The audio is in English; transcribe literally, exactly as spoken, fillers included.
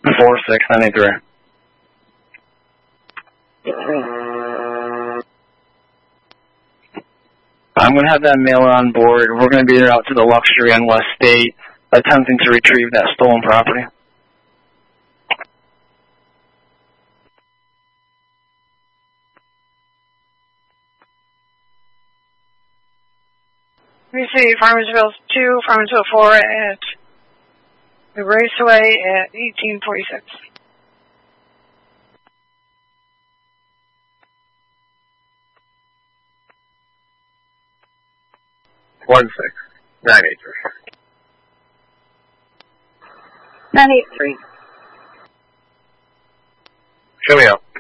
four six nine eight three. I'm going to have that mailer on board. We're going to be there out to the Luxury on West State, attempting to retrieve that stolen property. We see Farmersville two, Farmersville four at the Raceway at eighteen forty-six. One six nine eight three. Nine eight three. Show me out.